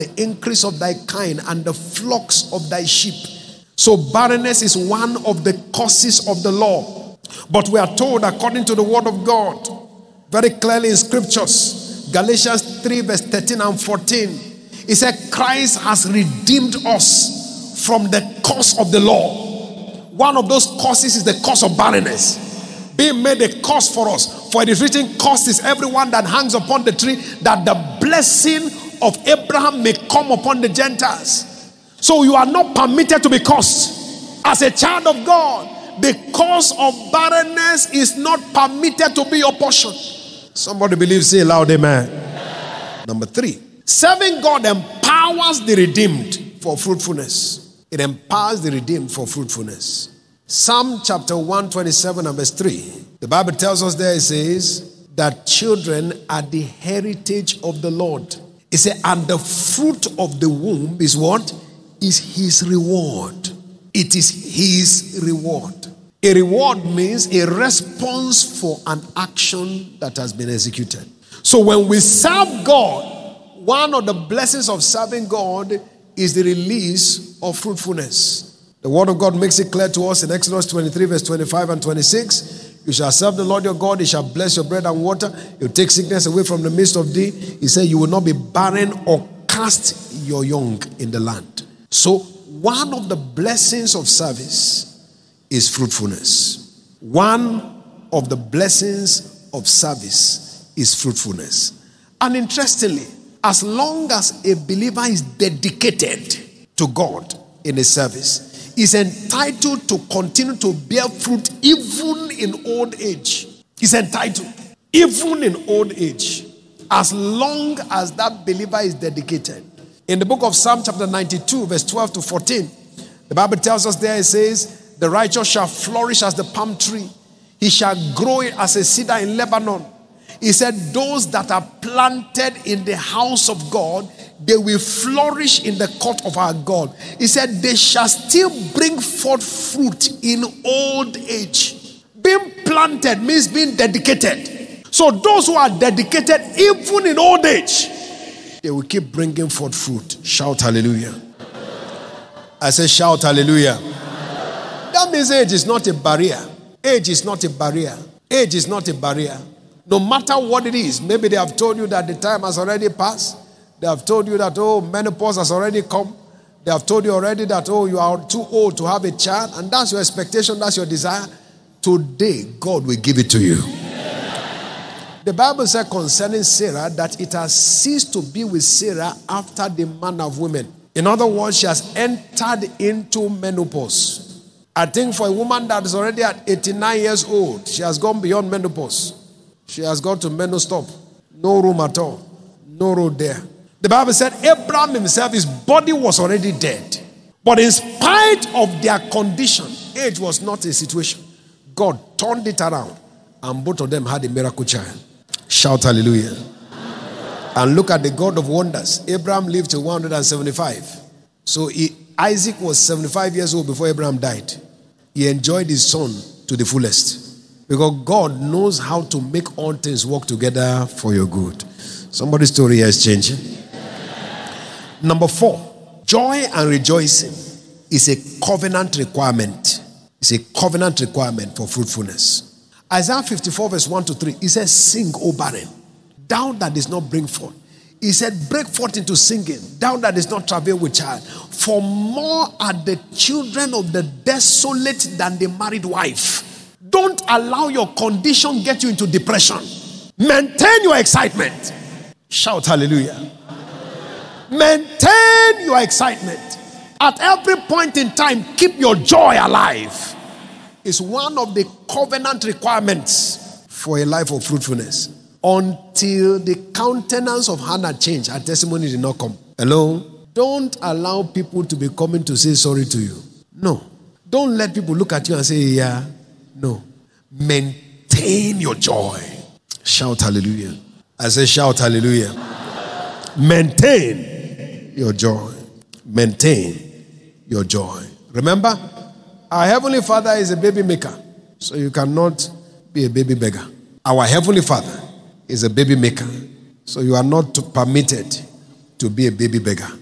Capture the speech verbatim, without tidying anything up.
the increase of thy kind and the flocks of thy sheep. So barrenness is one of the causes of the law. But we are told, according to the word of God, very clearly in scriptures, Galatians three verse thirteen and fourteen, it said Christ has redeemed us from the curse of the law. One of those curses is the curse of barrenness, being made a curse for us. For it is written, cursed is everyone that hangs upon the tree, that the blessing of Abraham may come upon the Gentiles. So you are not permitted to be cursed. As a child of God, the curse of barrenness is not permitted to be your portion. Somebody believes, say loud amen. Amen. Number three, serving God empowers the redeemed for fruitfulness. It empowers the redeemed for fruitfulness. Psalm chapter one twenty-seven and verse three. The Bible tells us there, it says that children are the heritage of the Lord. It says, and the fruit of the womb is what? Is his reward. It is his reward. A reward means a response for an action that has been executed. So when we serve God, one of the blessings of serving God is the release of fruitfulness. The word of God makes it clear to us in Exodus twenty-three verse twenty-five and twenty-six. You shall serve the Lord your God. He shall bless your bread and water. He will take sickness away from the midst of thee. He said you will not be barren or cast your young in the land. So one of the blessings of service is fruitfulness. One of the blessings of service is fruitfulness. And interestingly, as long as a believer is dedicated to God in his service, is entitled to continue to bear fruit even in old age. Is entitled even in old age, as long as that believer is dedicated. In the book of Psalm chapter ninety-two verse twelve to fourteen, the Bible tells us there, it says, the righteous shall flourish as the palm tree. He shall grow as a cedar in Lebanon. He said, those that are planted in the house of God, they will flourish in the court of our God. He said, they shall still bring forth fruit in old age. Being planted means being dedicated. So those who are dedicated, even in old age, they will keep bringing forth fruit. Shout hallelujah. I say shout hallelujah. That means age is not a barrier. Age is not a barrier. Age is not a barrier. No matter what it is, maybe they have told you that the time has already passed. They have told you that, oh, menopause has already come. They have told you already that, oh, you are too old to have a child. And that's your expectation, that's your desire. Today, God will give it to you. The Bible said concerning Sarah that it has ceased to be with Sarah after the manner of women. In other words, she has entered into menopause. I think for a woman that is already at eighty-nine years old, she has gone beyond menopause. She has gone to menostop. No room at all. No road there. The Bible said Abraham himself, his body was already dead. But in spite of their condition, age was not a situation. God turned it around and both of them had a miracle child. Shout hallelujah. And look at the God of wonders. Abraham lived to one hundred seventy-five. So he, Isaac was seventy-five years old before Abraham died. He enjoyed his son to the fullest. Because God knows how to make all things work together for your good. Somebody's story here is changing. Number four, joy and rejoicing is a covenant requirement. It's a covenant requirement for fruitfulness. Isaiah fifty-four verse one to three, it says, sing, O barren, thou that does not bring forth. He said, break forth into singing, thou that does not travail with child. For more are the children of the desolate than the married wife. Don't allow your condition get you into depression. Maintain your excitement. Shout hallelujah. Maintain your excitement. At every point in time, keep your joy alive. It's one of the covenant requirements for a life of fruitfulness. Until the countenance of Hannah changed, her testimony did not come. Hello? Don't allow people to be coming to say sorry to you. No. Don't let people look at you and say, yeah. No. Maintain your joy. Shout hallelujah. I say shout hallelujah. Maintain your joy. Maintain your joy. Remember, our Heavenly Father is a baby maker. So you cannot be a baby beggar. Our Heavenly Father is a baby maker. So you are not permitted to be a baby beggar.